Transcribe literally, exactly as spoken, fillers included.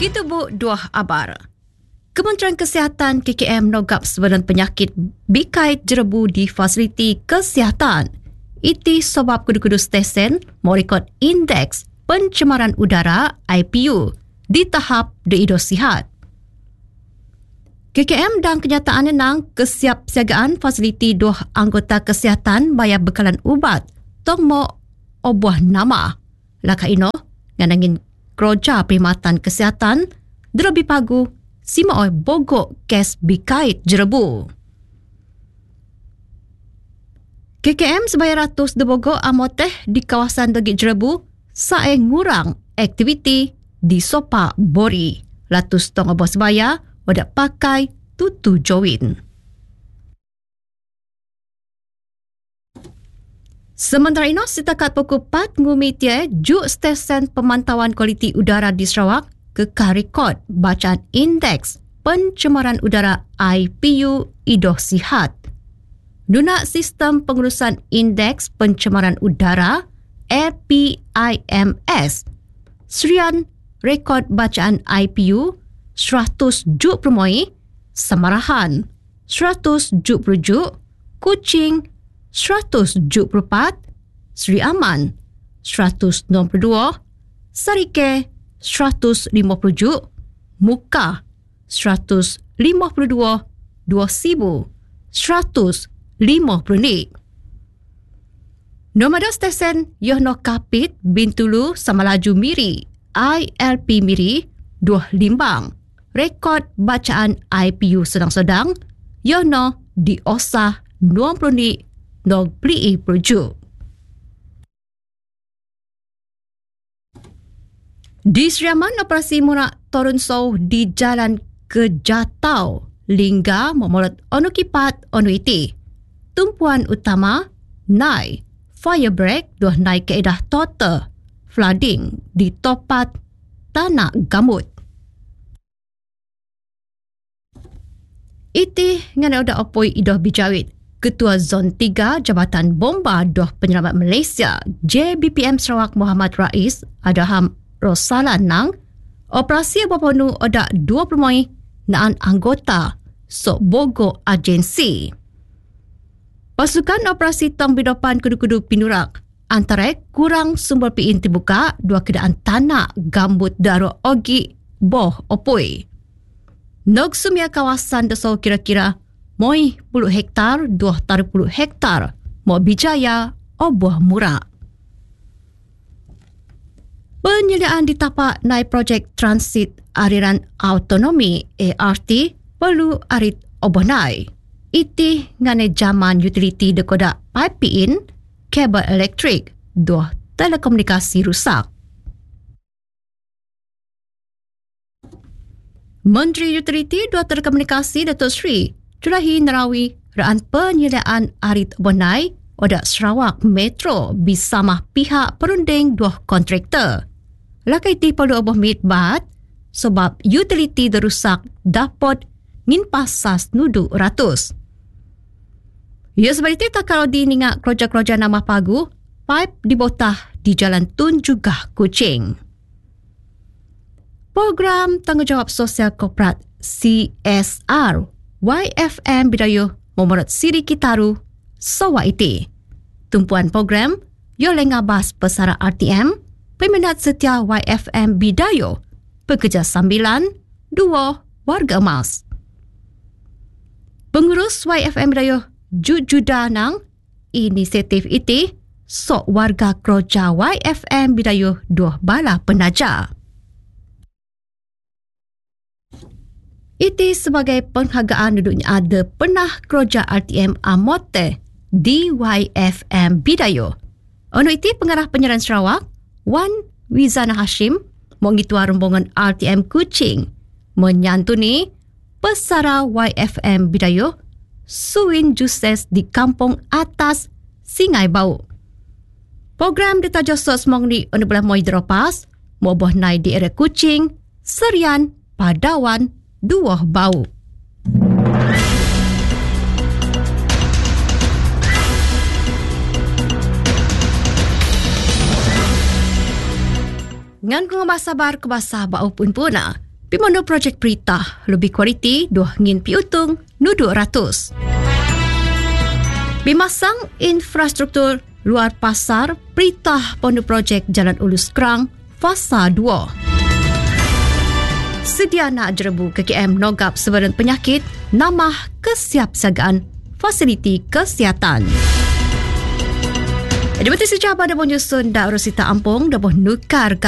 Kita bu dua abar. Kementerian Kesihatan K K M nogap sebadan penyakit bikait jerebu di fasiliti kesihatan. Iti sebab kudu-kudu stesen merekod indeks pencemaran udara I P U di tahap diido sihat. K K M dan kenyataan nang kesiapsiagaan fasiliti dua anggota kesihatan bayar bekalan ubat tong mo obuah nama. Laka ino nganangin keroja perkhidmatan kesihatan terlebih pagu sima oi bogok kes bikait jerebu. K K M sebayar ratus de bogok amoteh di kawasan Degit Jerebu sae ngurang aktiviti di Sopa Bori. Ratus tong obos sebaya wadak pakai tutu join. Sementara itu, setakat pukul empat ngumi tiada, juk stesen pemantauan kualiti udara di Sarawak kekal rekod bacaan indeks pencemaran udara I P U idoh sihat. Guna sistem pengurusan indeks pencemaran udara A P I M S, serian rekod bacaan I P U seratus juk permoi, Samarahan seratus juk perjuk, Kuching seratus juk perempat, Sri Aman seratus enam puluh dua, Sarike seratus lima puluh juk, Muka seratus lima puluh dua, Dua Sibu seratus lima puluh ni. Nomada stesen Yohno Kapit Bintulu Samalaju Miri I L P Miri Dua Limbang. Rekod bacaan I P U sedang-sedang Yohno di Osah enam puluh ni Nog Pli Perjuk. Di Seriaman, operasi murak Torun Sow di Jalan Kejatau, Lingga memolot onu kipat onu iti. Tumpuan utama, nai, fire break dua naik keedah total, flooding di topat tanah gamut. Iti ngana udah opoi idoh bijawit. Ketua Zon tiga Jabatan Bomba Doh Penyelamat Malaysia J B P M Sarawak Muhammad Rais Adaham Rosalan nang operasi berponu odak dua puluh moi naan anggota sok bogo agensi. Pasukan operasi tong bidopan kudu-kudu pinurak antara kurang sumber piin terbuka dua kedaan tanah gambut daro ogi boh opoi. Nog sumia kawasan deso kira-kira moi puluh hektar, dua tar puluh hektar, mo bijaya o buah murah. Penyediaan di tapak naik projek transit aliran autonomi A R T perlu arit oboh naik. Iti ngane zaman utility dekoda pipe-in, kabel elektrik, dua telekomunikasi rusak. Menteri Utility dua Telekomunikasi Datuk Seri Julahi Narawi raan penyediaan arit bonai odak Sarawak Metro bersama pihak perunding dua kontraktor. Lakai ti perlu oboh mitbat sebab utility derusak dapat ngin pasas nudu ratus. Ya sebab itu tak kalau diningat keroja-keroja nama pagu, pipe dibotah di Jalan Tun Jugah Kuching. Program Tanggungjawab Sosial Korporat C S R Y F M Bidayuh Memorot Siri Kitaru Sawa iti. Tumpuan program Yoleng Abbas Pesara R T M Peminat Setia Y F M Bidayuh Pekerja Sambilan Dua Warga Emas. Pengurus Y F M Bidayuh Jujuda nang inisiatif iti sok warga keroja Y F M Bidayuh Dua Bala Penaja. Iti sebagai penghargaan duduknya ada pernah keroja R T M Amote di Y F M Bidayuh. Ono iti pengarah penyiaran Sarawak, Wan Wizana Hashim, mengitua rombongan R T M Kuching, menyantuni pesara Y F M Bidayuh, Suin Juses di Kampung Atas, Singai Bau. Program ditaja sos mong ni ono belah moi dropas, moboh nai di area Kuching, Serian, Padawan, Dua Bau. Ngan kung masabar ke basa bau pun puna. Pimono projek Perita lebih kualiti dua ngin piutung nuduk ratus. Bimasang infrastruktur luar pasar Perita Pono projek Jalan Ulu Sekerang fasa dua. Sedia nak jerebu ke K M nogap sebaran penyakit namah kesiapsiagaan fasiliti kesihatan. Jabatan Sejabah dah menyusun dak Rosita Ampong dah nukar